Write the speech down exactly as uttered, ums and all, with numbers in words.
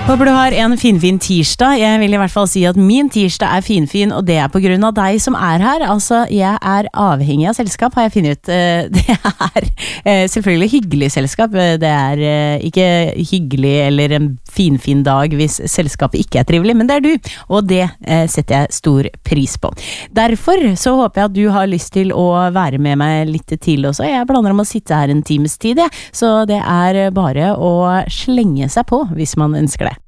Håper du har en finfin tirsdag. Jeg vil i hvert fall si at min tirsdag er finfin, og det er på grunn av deg som er her. Altså, jeg er avhengig av selskap, har jeg funnet ut. Det er selvfølgelig hyggelig selskap. Det er ikke hyggelig eller en finfin dag hvis selskapet ikke er trivelig, men det er du, og det setter jeg stor pris på. Derfor så håper jeg at du har lyst til å være med meg litt til også. Jeg planer om å sitte her en times tid, ja. Så det er bare å slenge seg på hvis man ønsker det.